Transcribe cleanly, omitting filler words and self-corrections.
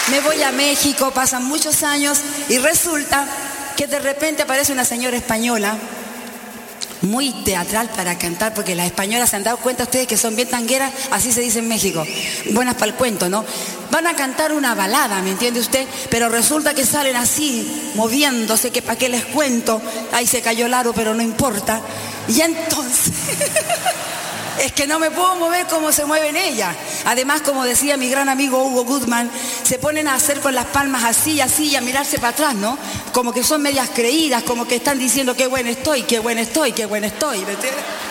Me voy a México, pasan muchos años y resulta que de repente aparece una señora española muy teatral para cantar, porque las españolas se han dado cuenta ustedes que son bien tangueras, así se dice en México, buenas para el cuento, ¿no? Van a cantar una balada, ¿me entiende usted? Pero resulta que salen así, moviéndose, que para qué les cuento, ahí se cayó el aro, pero no importa. Y entonces, es que no me puedo mover como se mueven ellas. Además, como decía mi gran amigo Hugo Goodman, se ponen a hacer con las palmas así, así, y a mirarse para atrás, ¿no? Como que son medias creídas, como que están diciendo qué buena estoy, qué buena estoy, qué buena estoy, ¿me entiendes?